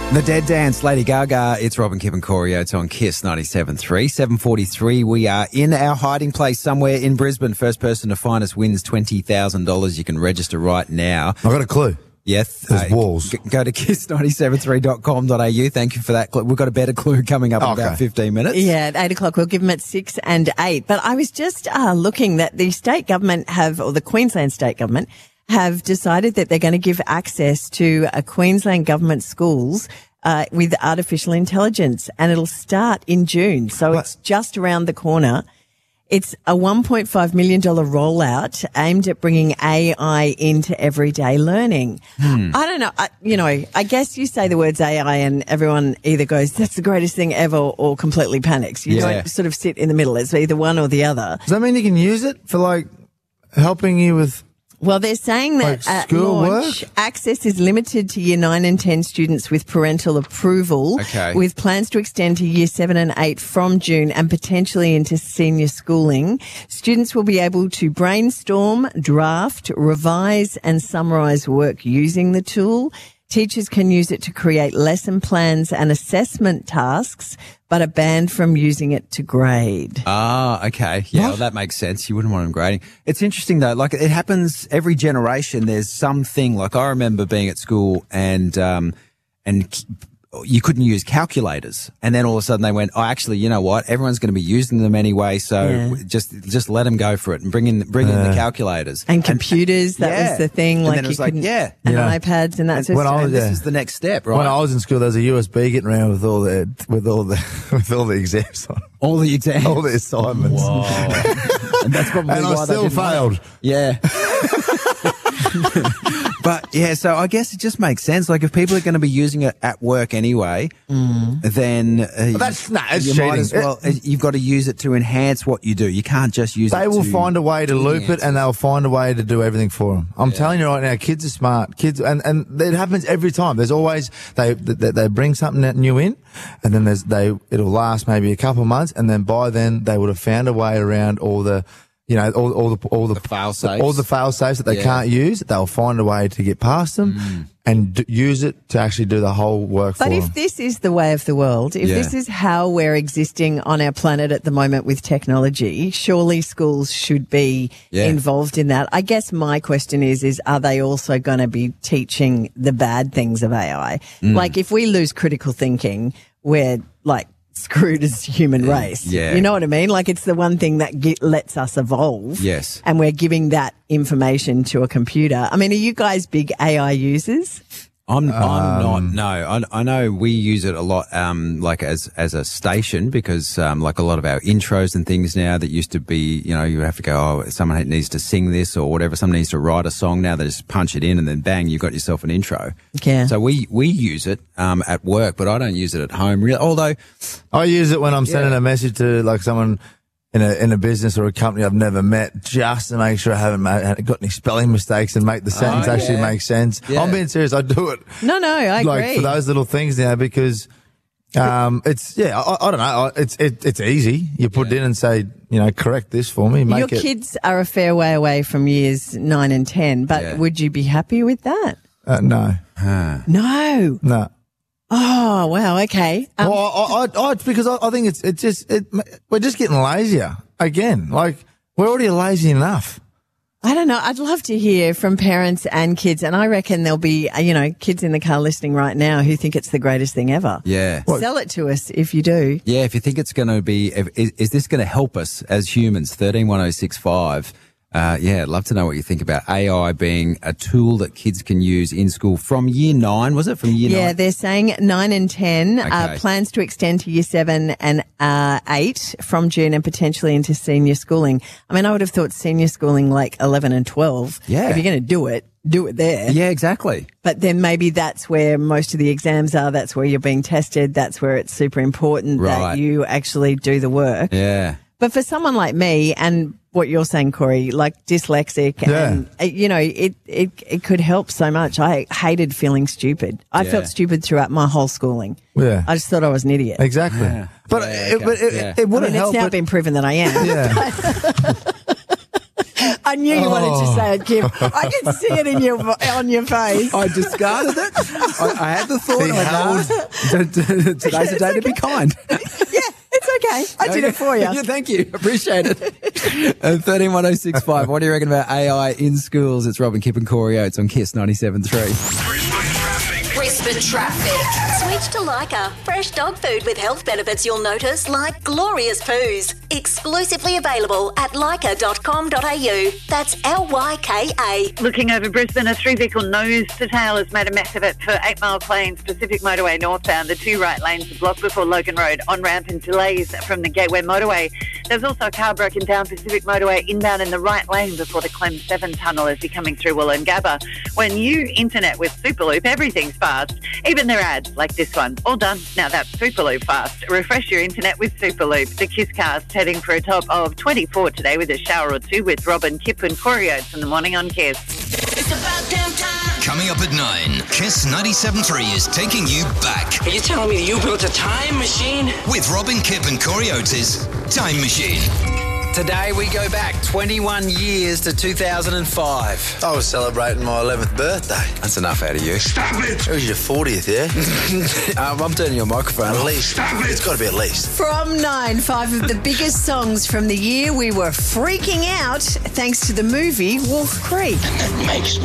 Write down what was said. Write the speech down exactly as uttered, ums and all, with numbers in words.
The Dead Dance, Lady Gaga. It's Robin, Kip and Corey. It's on Kiss ninety-seven point three. seven forty-three. We are in our hiding place somewhere in Brisbane. First person to find us wins twenty thousand dollars. You can register right now. I've got a clue. Yes. There's uh, walls. G- go to kiss nine seven three dot com dot a u. Thank you for that clue. We've got a better clue coming up in Okay. about fifteen minutes. Yeah, at eight o'clock. We'll give them at six and eight. But I was just uh, looking that the state government have, or the Queensland state government, have decided that they're going to give access to a Queensland government schools uh, with artificial intelligence, and it'll start in June. So What? it's just around the corner. It's a one point five million dollars rollout aimed at bringing A I into everyday learning. Hmm. I don't know. I, you know, I guess you say the words A I and everyone either goes, that's the greatest thing ever, or completely panics. You Yeah. don't sort of sit in the middle. It's either one or the other. Does that mean you can use it for like helping you with? Well, they're saying that Like at school launch, work? access is limited to year nine and ten students with parental approval, Okay. with plans to extend to year seven and eight from June and potentially into senior schooling. Students will be able to brainstorm, draft, revise and summarize work using the tool. Teachers can use it to create lesson plans and assessment tasks, but are banned from using it to grade. Ah, okay. Yeah, well, that makes sense. You wouldn't want them grading. It's interesting though. Like it happens every generation. There's something. Like I remember being at school and um and you couldn't use calculators, and then all of a sudden they went, oh, actually, you know what? Everyone's going to be using them anyway, so Yeah. just just let them go for it and bring in bring in the calculators And computers, that yeah. was the thing. And Like then it you was like, couldn't, yeah. and Yeah. iPads and that sort When of I stuff. was- This yeah. is the next step, right? When I was in school, there was a U S B getting around with all the with all the with all the exams on, all the exams, all the assignments, and that's probably and why I they still didn't want it. failed. Yeah. But yeah, so I guess it just makes sense. Like if people are going to be using it at work anyway, then uh, But that's- nah, it's you cheating. might as well. uh, You've got to use it to enhance what you do. You can't just use it. They will to find a way to do the loop it, answers. and they'll find a way to do everything for them. I'm telling you right now, kids are smart. Kids, and and it happens every time. There's always they they, they bring something that new in, and then there's they it'll last maybe a couple of months, and then by then they would have found a way around all the. You know, all, all the, all the, The fail-safes. all the fail safes that they Yeah. can't use, they'll find a way to get past them and d- use it to actually do the whole work But for if them. this is the way of the world, if Yeah. this is how we're existing on our planet at the moment with technology, surely schools should be Yeah. involved in that. I guess my question is, is are they also going to be teaching the bad things of A I? Mm. Like if we lose critical thinking, we're like screwed as human race. Yeah. You know what I mean? Like it's the one thing that get, lets us evolve. Yes. And we're giving that information to a computer. I mean, are you guys big A I users? I'm, I'm Um, not. No, I, I know we use it a lot, um, like as as a station because, um, like a lot of our intros and things now that used to be, you know, you have to go, oh, someone needs to sing this or whatever. Someone needs to write a song. Now they just punch it in and then bang, you've got yourself an intro. Yeah. So we we use it um at work, but I don't use it at home. Really, although I use it when I'm sending Yeah. a message to like someone in a in a business or a company I've never met, just to make sure I haven't ma- got any spelling mistakes and make the sentence Oh, actually yeah. make sense. Yeah. I'm being serious. I do it No, no, I like agree. for those little things now because um it's yeah I, I don't know I- it's it, it's easy. You put it in and say you know correct this for me. Make Your it. kids are a fair way away from years nine and ten, but Yeah. would you be happy with that? Uh, no, No. no. Oh, wow. Okay. Um, well, I, I, I, it's because I, I think it's it's just it, we're just getting lazier again. Like we're already lazy enough. I don't know. I'd love to hear from parents and kids, and I reckon there'll be, uh, you know, kids in the car listening right now who think it's the greatest thing ever. yeah. Sell it to us if you do. Yeah, if you think it's going to be, if, is, is this going to help us as humans? thirteen one oh six five. Uh, yeah, I'd love to know what you think about A I being a tool that kids can use in school from year nine. Was it from year Yeah, nine? they're saying nine and ten. Uh, Okay. plans to extend to year seven and uh, eight from June and potentially into senior schooling. I mean, I would have thought senior schooling like eleven and twelve. Yeah. If you're going to do it, do it there. Yeah, exactly. But then maybe that's where most of the exams are. That's where you're being tested. That's where it's super important Right. that you actually do the work. Yeah. But for someone like me and what you're saying, Corey, like dyslexic, Yeah. and uh, you know, it, it it could help so much. I hated feeling stupid. I Yeah. felt stupid throughout my whole schooling. Yeah. I just thought I was an idiot. Exactly. Yeah. But, Yeah, it, okay. but it, Yeah. it I wouldn't mean, it's help. now it- been proven that I am. yeah. I knew you wanted to say it, Kim. I could see it in your on your face. I discarded it. I, I had the thought. I went, no, today's a day to be kind. Yeah. It's okay. I did it for you. Yeah, thank you. Appreciate it. uh, thirteen one oh six five. What do you reckon about A I in schools? It's Robin, Kip and Corey Oates on Kiss ninety-seven point three. Brisbane traffic. Switch to Lyca. Fresh dog food with health benefits you'll notice, like glorious poos. Exclusively available at lyca dot com dot a u. That's L Y K A. Looking over Brisbane, a three-vehicle nose-to-tail has made a mess of it for Eight Mile Plains Pacific Motorway northbound. The two right lanes are blocked before Logan Road, on-ramp and delays from the Gateway Motorway. There's also a car broken down Pacific Motorway inbound in the right lane before the Clem seven tunnel as you're coming through Wollongabba. When you internet with Superloop, everything's fast. Even their ads, like this one. All done. Now that's Superloop fast. Refresh your internet with Superloop. The Kisscast heading for a top of twenty-four today with a shower or two with Robin, Kip and Corey Oates in the morning on Kiss. It's about damn time. Coming up at nine, Kiss ninety-seven point three is taking you back. Are you telling me you built a time machine? With Robin, Kip and Corey Oates' Time Machine. Today we go back twenty-one years to two thousand five. I was celebrating my eleventh birthday. That's enough out of you. Stop it! It was your fortieth, yeah? um, I'm turning your microphone At off. least. Stop it. It's got to be at least. From nine, five of the biggest songs from the year. We were freaking out thanks to the movie Wolf Creek. That makes me